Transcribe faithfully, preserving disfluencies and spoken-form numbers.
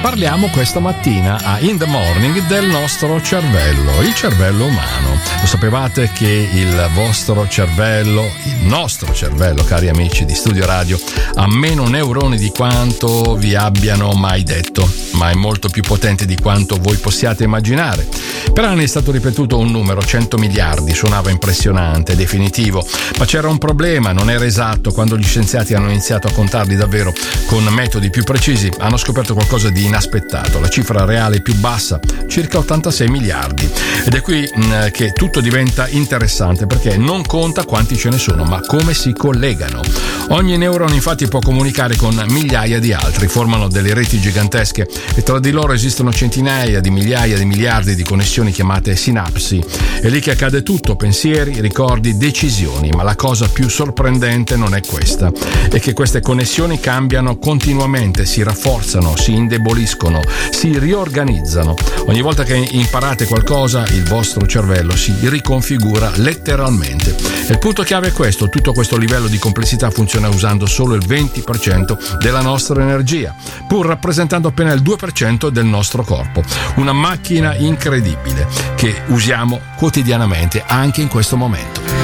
parliamo questa mattina a In The Morning del nostro cervello, il cervello umano. Lo sapevate che il vostro cervello, il nostro cervello, cari amici di Studio Radio, ha meno neuroni di quanto vi abbiano mai detto, ma è molto più potente di quanto voi possiate immaginare. Per anni è stato ripetuto un numero, cento miliardi, suonava impressionante, definitivo, ma c'era un problema, non era esatto. Quando gli scienziati hanno iniziato a contarli davvero con metodi più precisi, hanno scoperto qualcosa di inaspettato. La cifra reale più bassa, circa ottantasei miliardi. Ed è qui mh, che tutto diventa interessante, perché non conta quanti ce ne sono, ma come si collegano. Ogni neurone infatti può comunicare con migliaia di altri, formano delle reti gigantesche e tra di loro esistono centinaia di migliaia di miliardi di connessioni chiamate sinapsi. È lì che accade tutto, pensieri, ricordi, decisioni, ma la cosa più sorprendente non è questa, è che queste connessioni cambiano continuamente, si rafforzano, si indeboliscono, si riorganizzano. Ogni volta che imparate qualcosa, il vostro cervello si riconfigura letteralmente. E il punto chiave è questo: tutto questo livello di complessità funziona usando solo il venti per cento della nostra energia, pur rappresentando appena il due per cento del nostro corpo. Una macchina incredibile che usiamo quotidianamente anche in questo momento.